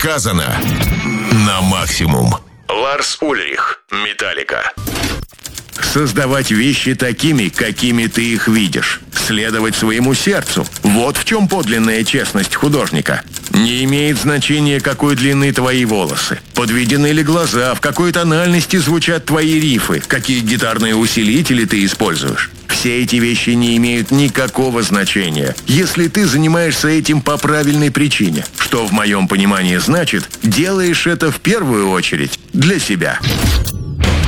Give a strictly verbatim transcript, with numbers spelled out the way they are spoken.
сказано на максимум. Ларс Ульрих, Металлика. Создавать вещи такими, какими ты их видишь. Следовать своему сердцу. Вот в чем подлинная честность художника. Не имеет значения, какой длины твои волосы, подведены ли глаза, в какой тональности звучат твои рифы, какие гитарные усилители ты используешь. Все эти вещи не имеют никакого значения, если ты занимаешься этим по правильной причине, что в моем понимании значит, делаешь это в первую очередь для себя.